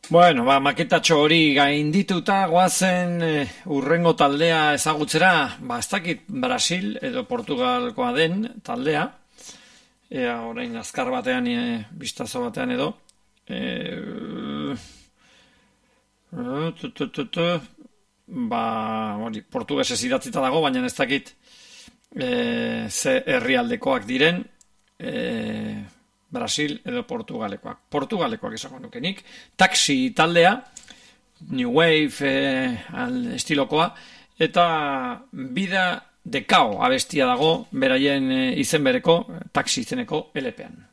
Bueno, maketatxo hori gaindituta goazen urrengo taldea ezagutzera, ez dakit Brasil edo Portugalkoa den taldea, orain azkar batean, bistazo batean edo, portugesez idatzita dago, baina ez dakit ze herrialdekoak diren, Brasil edo Portugalekoak. Portugalekoak esango nukenik. Taxi taldea, New Wave estilokoa, eta Vida de Cao abestia dago, beraien izen bereko, Taxi izeneko LP-an.